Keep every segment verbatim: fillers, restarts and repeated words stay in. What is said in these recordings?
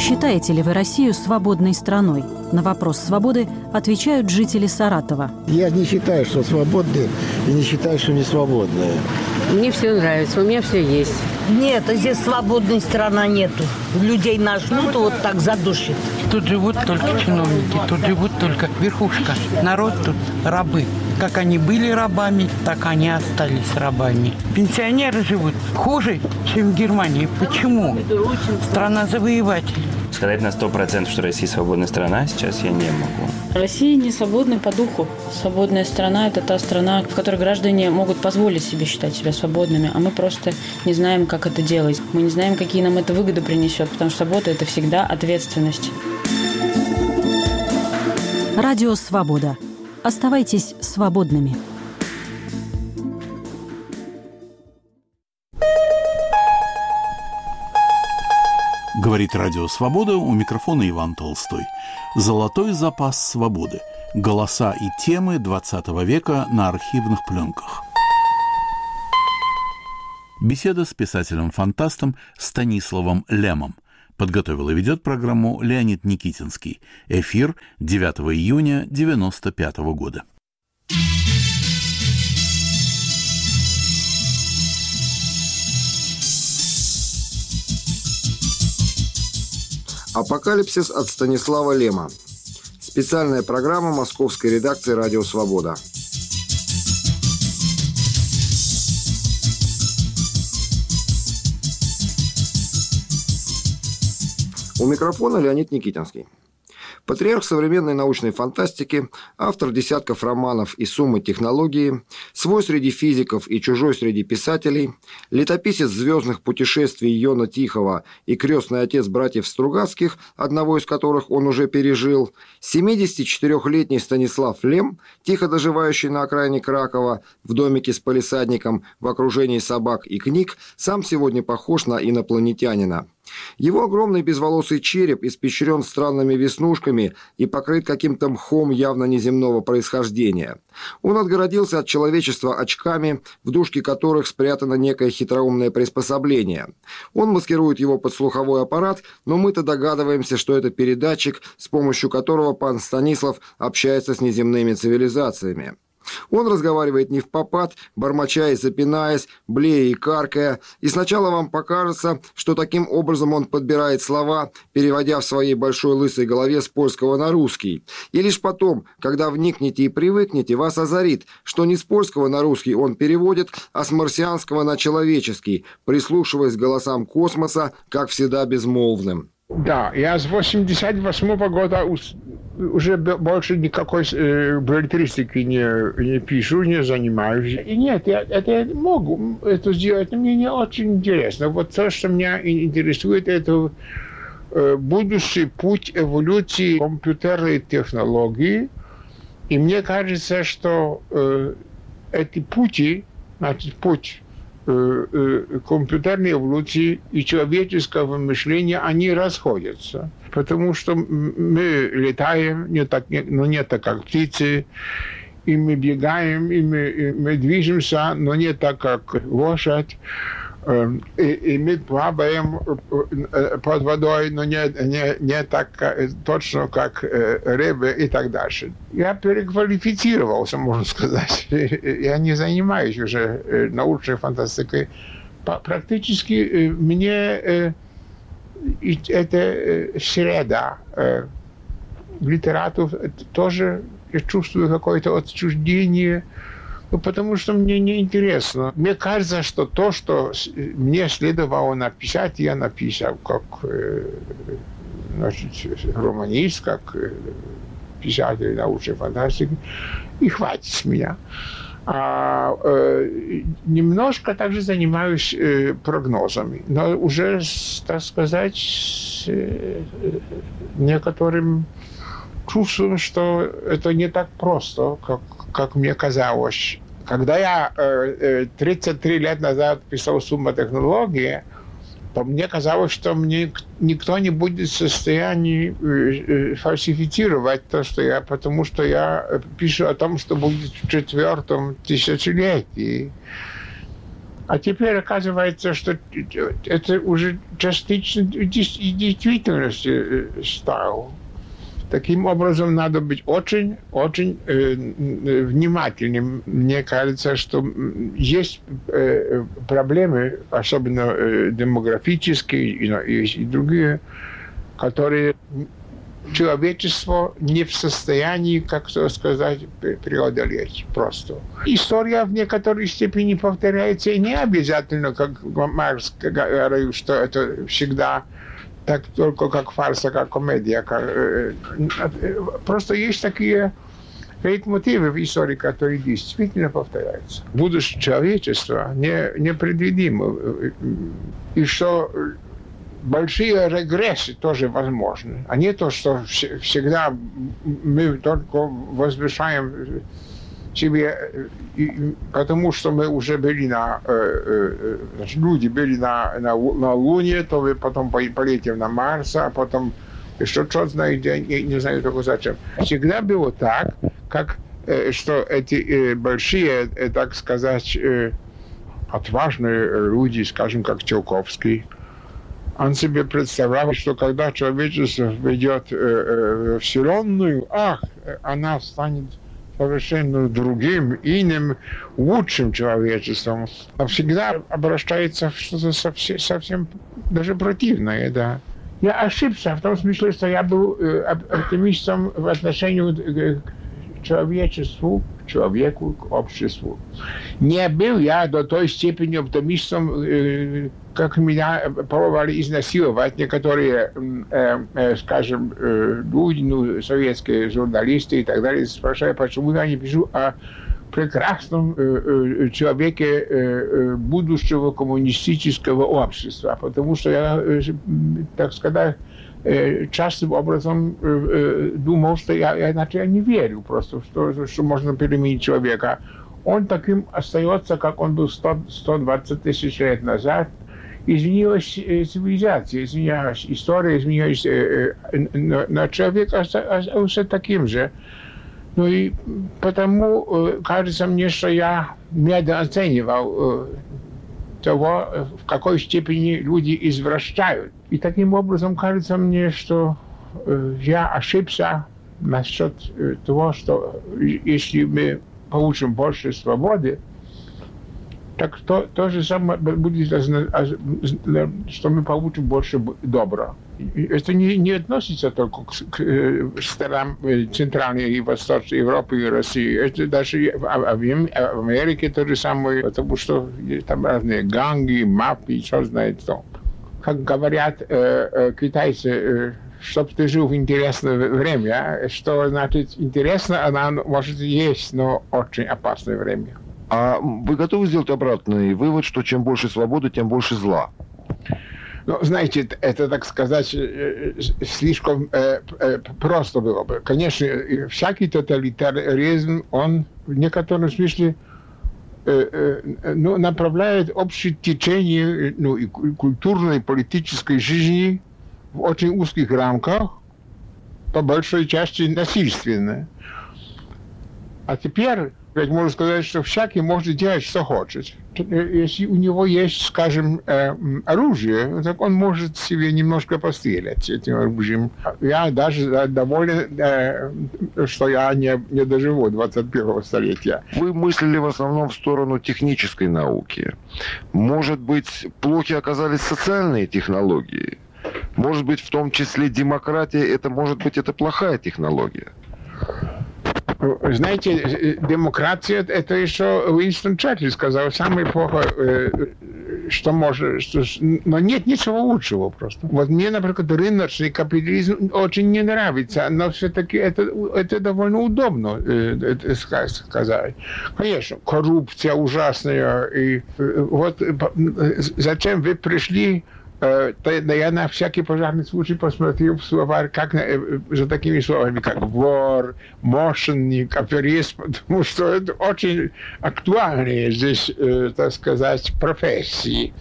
Считаете ли вы Россию свободной страной? На вопрос свободы отвечают жители Саратова. Я не считаю, что свободные, и не считаю, что не свободные. Мне все нравится, у меня все есть. Нет, здесь свободной страны нету. Людей нажмут, вот так задушит. Тут живут только чиновники, тут живут только верхушка. Народ тут рабы. Как они были рабами, так они остались рабами. Пенсионеры живут хуже, чем в Германии. Почему? Страна завоевателей. Сказать на сто процентов, что Россия свободная страна, сейчас я не могу. Россия не свободна по духу. Свободная страна – это та страна, в которой граждане могут позволить себе считать себя свободными, а мы просто не знаем, как это делать. Мы не знаем, какие нам это выгоды принесет, потому что свобода – это всегда ответственность. Радио «Свобода». Оставайтесь свободными. Говорит Радио «Свобода», у микрофона Иван Толстой. Золотой запас свободы. Голоса и темы двадцатого века на архивных пленках. Беседа с писателем-фантастом Станиславом Лемом. Подготовил и ведет программу Леонид Никитинский. Эфир девятого июня девяносто пятого года. Апокалипсис от Станислава Лема. Специальная программа московской редакции «Радио Свобода». У микрофона Леонид Никитинский. Патриарх современной научной фантастики, автор десятков романов и суммы технологии, свой среди физиков и чужой среди писателей, летописец звездных путешествий Йона Тихого и крестный отец братьев Стругацких, одного из которых он уже пережил, семидесятичетырёхлетний Станислав Лем, тихо доживающий на окраине Кракова, в домике с палисадником в окружении собак и книг, сам сегодня похож на инопланетянина. Его огромный безволосый череп испещрен странными веснушками и покрыт каким-то мхом явно неземного происхождения. Он отгородился от человечества очками, в дужке которых спрятано некое хитроумное приспособление. Он маскирует его под слуховой аппарат, но мы-то догадываемся, что это передатчик, с помощью которого пан Станислав общается с неземными цивилизациями. Он разговаривает невпопад, бормоча и запинаясь, блея и каркая, и сначала вам покажется, что таким образом он подбирает слова, переводя в своей большой лысой голове с польского на русский. И лишь потом, когда вникнете и привыкнете, вас озарит, что не с польского на русский он переводит, а с марсианского на человеческий, прислушиваясь к голосам космоса, как всегда безмолвным. Да, я с восемьдесят восьмого года уже больше никакой э, билетристики не, не пишу, не занимаюсь. И нет, я, это я могу это сделать, но мне не очень интересно. Вот то, что меня интересует, это э, будущий путь эволюции компьютерной технологии. И мне кажется, что э, эти пути, значит, путь компьютерной эволюции и человеческого мышления, они расходятся. Потому что мы летаем, не так, но не так, как птицы, и мы бегаем, и мы, и мы движемся, но не так, как лошадь. И, и мы плаваем под водой, но не, не, не так точно, как рыбы и так дальше. Я переквалифицировался, можно сказать. Я не занимаюсь уже научной фантастикой. Практически мне это среда. Литератур тоже я чувствую какое-то отчуждение. Ну, потому что мне неинтересно. Мне кажется, что то, что мне следовало написать, я написал как э, значит, романист, как э, писатель научной фантастики, и хватит с меня. А, э, немножко также занимаюсь э, прогнозами, но уже, так сказать, с э, некоторым чувствуем, что это не так просто, как, как мне казалось. Когда я э, тридцать три лет назад писал «Сумма технологии», то мне казалось, что мне никто не будет в состоянии э, фальсифицировать то, что я, потому что я пишу о том, что будет в четвертом тысячелетии. А теперь оказывается, что это уже частично действительности стало. Таким образом, надо быть очень, очень э, внимательным. Мне кажется, что есть э, проблемы, особенно э, демографические, и, есть и другие, которые человечество не в состоянии, как сказать, преодолеть просто. История в некоторой степени повторяется, и не обязательно, как Маркс говорил, что это всегда так только как фарса, как комедия. Как, э, э, просто есть такие лейтмотивы в истории, которые действительно повторяются. Будущее человечества не, непредвидимо. И что большие регрессы тоже возможны. А не то, что всегда мы только возвышаем себе, потому что мы уже были на... Э, э, люди были на, на, на Луне, то вы потом полетим на Марс, а потом еще что знает, я не, не знаю только зачем. Всегда было так, как, э, что эти э, большие, э, так сказать, э, отважные люди, скажем, как Циолковский, он себе представлял, что когда человечество введет э, э, Вселенную, ах, она станет совершенно другим, иным, лучшим человечеством. А всегда обращается в что-то совсем, совсем даже противное, да. Я ошибся в том смысле, что я был э, оптимистом в отношении к человечеству, к человеку, к обществу. Не был я до той степени оптимистом, э, как меня пробовали изнасиловать некоторые, э, э, скажем, э, люди, ну, советские журналисты и так далее, спрашивая, почему я не пишу о прекрасном э, э, человеке э, э, будущего коммунистического общества, потому что я, э, так сказать, э, частым образом э, э, думал, что я, я, иначе я не верю просто, что, что можно переменить человека. Он таким остается, как он был сто, сто двадцать тысяч лет назад. Изменилась э, цивилизация, изменилась история, изменилась, э, э, но, но человек остался таким же. Ну и потому э, кажется мне, что я недооценивал э, того, в какой степени люди извращают. И таким образом кажется мне, что э, я ошибся насчет э, того, что если мы получим больше свободы, так то, то же самое будет, что мы получим больше добра. Это не, не относится только к, к странам Центральной и Восточной Европы и России. Это даже в, в Америке то же самое, потому что там разные ганги, мафии, что знает что. Как говорят э, э, китайцы, э, чтобы ты жил в интересное время, что значит интересно, она может есть, но очень опасное время. А вы готовы сделать обратный вывод, что чем больше свободы, тем больше зла? Ну, знаете, это, так сказать, слишком э, э, просто было бы. Конечно, всякий тоталитаризм, он в некотором смысле э, э, ну, направляет общее течение, ну, и культурной, и политической жизни в очень узких рамках, по большой части насильственно. А теперь, ведь можно сказать, что всякий может делать, что хочет. Если у него есть, скажем, э, оружие, так он может себе немножко пострелять этим оружием. Я даже доволен, э, что я не, не доживу двадцать первого столетия. Вы мыслили в основном в сторону технической науки. Может быть, плохи оказались социальные технологии? Может быть, в том числе демократия, это может быть, это плохая технология? Знаете, демократия, это еще Уинстон Черчилль сказал, самое плохое, что может, что, но нет ничего лучшего просто. Вот мне, например, рыночный капитализм очень не нравится, но все-таки это, это довольно удобно это сказать. Конечно, коррупция ужасная, и вот зачем вы пришли? Да я на всякий пожарный случай посмотрел в словарь, как за такими словами, как вор, мошенник, аферист, потому что это очень актуальные здесь, так сказать, профессии.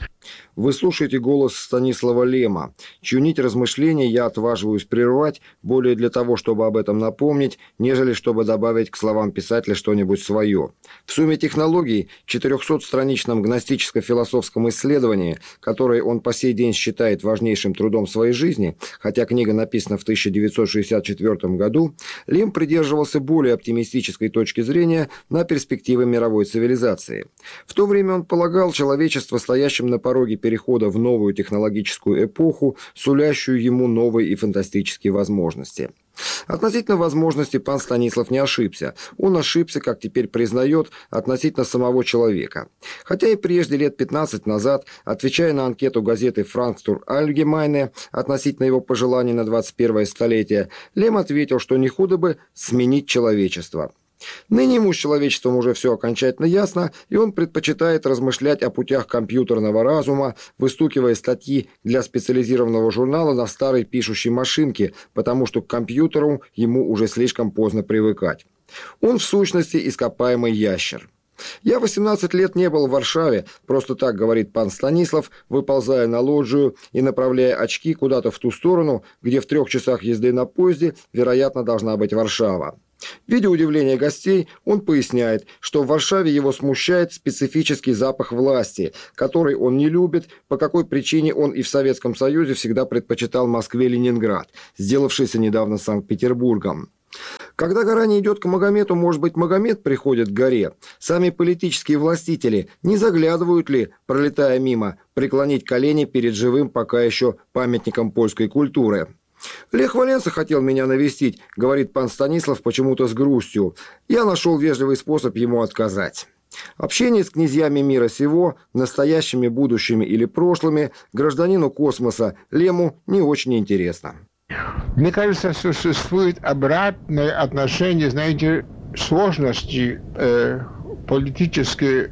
вы слушаете голос Станислава Лема, чью нить размышлений я отваживаюсь прервать более для того, чтобы об этом напомнить, нежели чтобы добавить к словам писателя что-нибудь свое. В сумме технологий, четырехсотстраничном гностическо-философском исследовании, которое он по сей день считает важнейшим трудом своей жизни, хотя книга написана в тысяча девятьсот шестьдесят четвёртом году, Лем придерживался более оптимистической точки зрения на перспективы мировой цивилизации. В то время он полагал человечество стоящим на пороге перехода в новую технологическую эпоху, сулящую ему новые и фантастические возможности. Относительно возможностей пан Станислав не ошибся. Он ошибся, как теперь признает, относительно самого человека. Хотя и прежде, лет пятнадцать назад, отвечая на анкету газеты «Frankfurter Allgemeine» относительно его пожеланий на двадцать первое столетие, Лем ответил, что не худо бы сменить человечество. Ныне ему с человечеством уже все окончательно ясно, и он предпочитает размышлять о путях компьютерного разума, выстукивая статьи для специализированного журнала на старой пишущей машинке, потому что к компьютеру ему уже слишком поздно привыкать. Он в сущности ископаемый ящер. «Я восемнадцать лет не был в Варшаве», просто так говорит пан Станислав, выползая на лоджию и направляя очки куда-то в ту сторону, где в трех часах езды на поезде, вероятно, должна быть Варшава. Видя удивление гостей, он поясняет, что в Варшаве его смущает специфический запах власти, который он не любит, по какой причине он и в Советском Союзе всегда предпочитал Москве Ленинград, сделавшийся недавно Санкт-Петербургом. Когда гора не идет к Магомету, может быть, Магомед приходит к горе. Сами политические властители не заглядывают ли, пролетая мимо, преклонить колени перед живым пока еще памятником польской культуры? «Лех Валенса хотел меня навестить», — говорит пан Станислав почему-то с грустью. «Я нашел вежливый способ ему отказать». Общение с князьями мира сего, настоящими, будущими или прошлыми, гражданину космоса Лему не очень интересно. Мне кажется, существует обратное отношение, знаете, сложности э, политических э,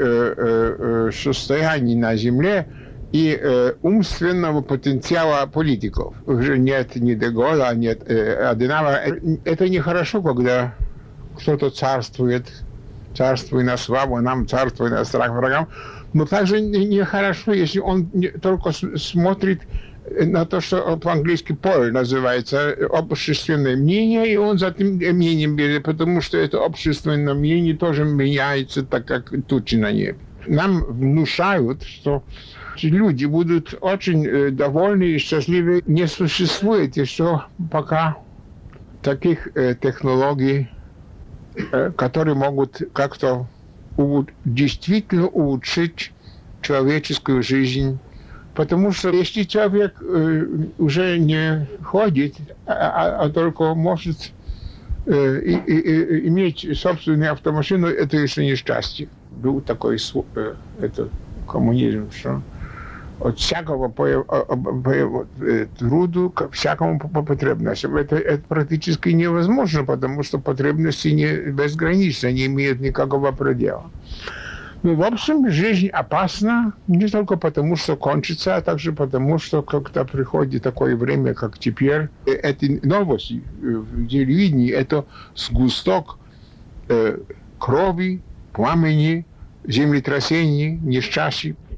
э, состояний на Земле и э, умственного потенциала политиков. Уже нет ни де Голля, нет э, Аденауэра. Это нехорошо, когда кто-то царствует, царствует на славу нам, царствует на страх врагам. Но также нехорошо, если он не, только смотрит на то, что по-английски poll называется, общественное мнение, и он за этим мнением берет, потому что это общественное мнение тоже меняется, так как тучи на небе. Нам внушают, что люди будут очень довольны и счастливы. Не существует еще пока таких технологий, которые могут как-то действительно улучшить человеческую жизнь. Потому что если человек э, уже не ходит, а, а только может э, и, и, и, иметь собственную автомашину, это еще несчастье. Был такой э, это, коммунизм, что от всякого по, по, по труду к всякому по потребностям. Это, это практически невозможно, потому что потребности не безграничны, не имеют никакого предела. Ну, в общем, жизнь опасна не только потому, что кончится, а также потому, что когда приходит такое время, как теперь, эти новости в телевидении, это сгусток э, крови, пламени, землетрясений, несчастий.